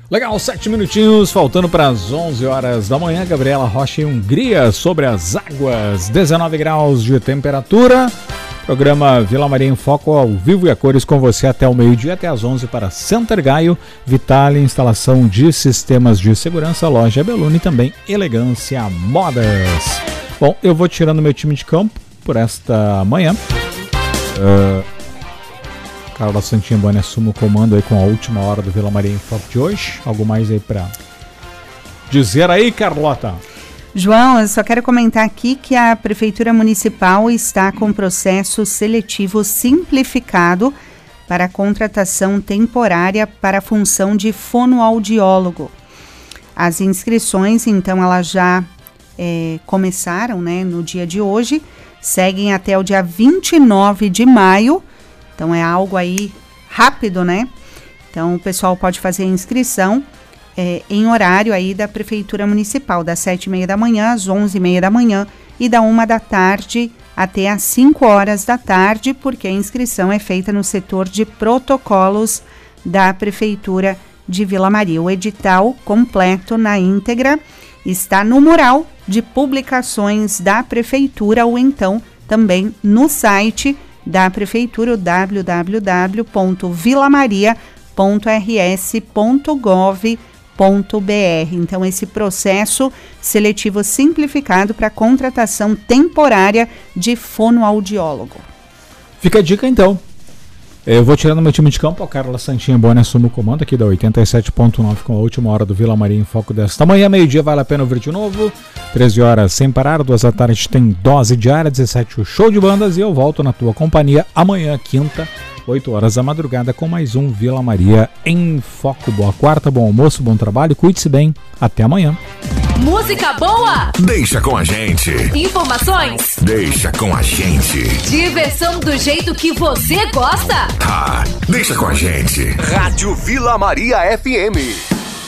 Legal, 7 minutinhos, faltando para as 11 horas da manhã. Gabriela Rocha em Hungria, sobre as águas, 19 graus de temperatura. Programa Vila Maria em Foco, ao vivo e a cores com você até o meio-dia, até às 11 para Center Gaio, Vitale, instalação de sistemas de segurança, loja Belune e também Elegância Modas. Bom, eu vou tirando meu time de campo por esta manhã. Carla Santinha Boni assume o comando aí com a última hora do Vila Maria em Foco de hoje. Algo mais aí para dizer aí, Carlota? João, eu só quero comentar aqui que a Prefeitura Municipal está com processo seletivo simplificado para a contratação temporária para a função de fonoaudiólogo. As inscrições, então, elas já começaram, né, no dia de hoje, seguem até o dia 29 de maio. Então é algo aí rápido, né? Então o pessoal pode fazer a inscrição em horário aí da Prefeitura Municipal, das 7h30 da manhã às 11h30 da manhã e da 1 da tarde até às 5 horas da tarde, porque a inscrição é feita no setor de protocolos da Prefeitura de Vila Maria. O edital completo na íntegra está no mural de publicações da Prefeitura ou então também no site da Prefeitura, www.vilamaria.rs.gov.br. Então, esse processo seletivo simplificado para contratação temporária de fonoaudiólogo. Fica a dica, então. Eu vou tirando meu time de campo, a Carla Santinha Boni assume o comando aqui da 87.9 com a última hora do Vila Maria em Foco desta manhã. Meio-dia vale a pena ouvir de novo. 13 horas sem parar, 2 da tarde tem dose diária, 17 o show de bandas e eu volto na tua companhia amanhã, quinta, 8 horas da madrugada com mais um Vila Maria em Foco. Boa quarta, bom almoço, bom trabalho, cuide-se bem. Até amanhã. Música boa? Deixa com a gente. Informações? Deixa com a gente. Diversão do jeito que você gosta? Deixa com a gente. Rádio Vila Maria FM.